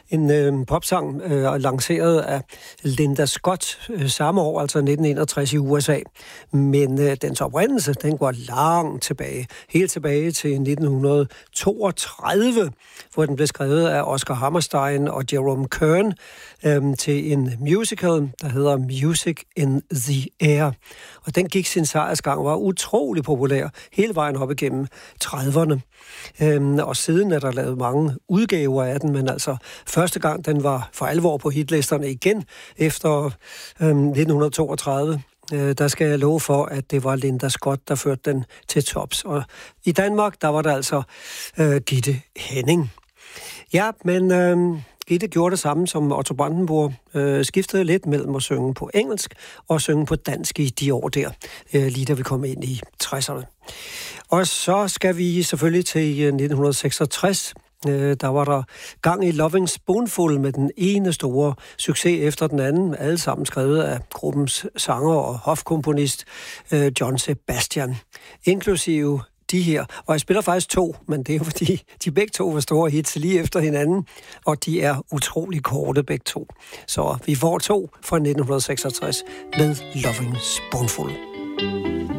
En popsang lanceret af Linda Scott samme år, altså 1961 i USA. Men dens oprindelse, den går langt tilbage. Helt tilbage til 1932, hvor den blev skrevet af Oscar Hammerstein og Jerome Kern til en musical, der hedder Music in the Air. Og den gik sin sejrsgang, var utrolig populær hele vejen op igennem 30'erne. Og siden er der lavet mange udgaver af den, men altså første gang den var for alvor på hitlisterne igen efter 1932. Der skal jeg love for, at det var Linda Scott, der førte den til tops. Og i Danmark, der var der altså Gitte Henning. Ja, men Gitte gjorde det samme som Otto Brandenburg, skiftede lidt mellem at synge på engelsk og synge på dansk i de år der, lige da vi kom ind i 60'erne. Og så skal vi selvfølgelig til 1966. Der var der gang i Loving Spoonful med den ene store succes efter den anden, alle sammen skrevet af gruppens sanger og hofkomponist John Sebastian, inklusive de her. Og jeg spiller faktisk to, men det er fordi, de begge to var store hits lige efter hinanden, og de er utrolig korte begge to. Så vi får to fra 1966 med Loving Spoonful.